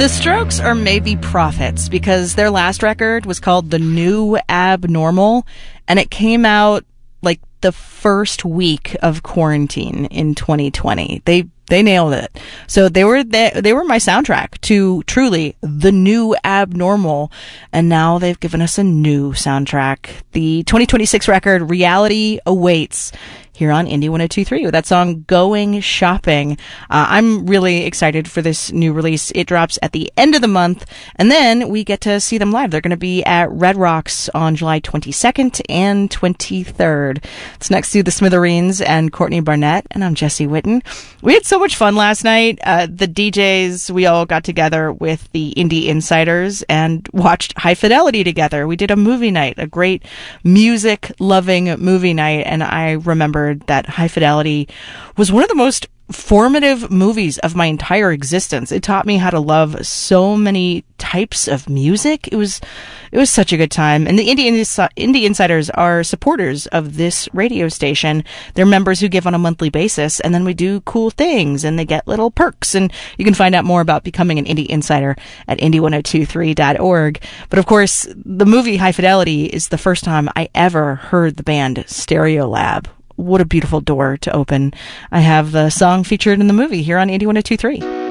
The Strokes are maybe prophets because their last record was called The New Abnormal, and it came out like the first week of quarantine in 2020. They nailed it. So they were my soundtrack to truly the new abnormal, and now they've given us a new soundtrack. The 2026 record Reality Awaits here on Indie 102.3 with that song Going Shopping. I'm really excited for this new release. It drops at the end of the month, and then we get to see them live. They're going to be at Red Rocks on July 22nd and 23rd. It's next to the Smithereens and Courtney Barnett, and I'm Jesse Witten. We had so much fun last night. The DJs, we all got together with the Indie Insiders and watched High Fidelity together. We did a movie night, a great music-loving movie night, and I remembered that High Fidelity was one of the most formative movies of my entire existence. It taught me how to love so many types of music. It was such a good time. And the Indie Insiders are supporters of this radio station. They're members who give on a monthly basis, and then we do cool things, and they get little perks. And you can find out more about becoming an Indie Insider at indie1023.org. But of course, the movie High Fidelity is the first time I ever heard the band Stereolab. What a beautiful door to open. I have the song featured in the movie here on Indie 102.3.